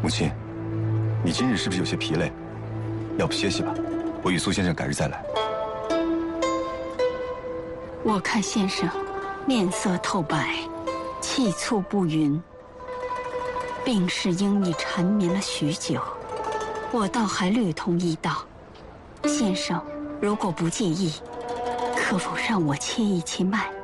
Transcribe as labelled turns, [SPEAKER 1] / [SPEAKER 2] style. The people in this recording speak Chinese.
[SPEAKER 1] 母亲，你今日是不是有些疲累？要不歇息吧，我与苏先生改日再来。
[SPEAKER 2] 我看先生面色透白，气促不匀，病势应已缠绵了许久。我倒还略同一道，先生如果不介意，可否让我切一切脉？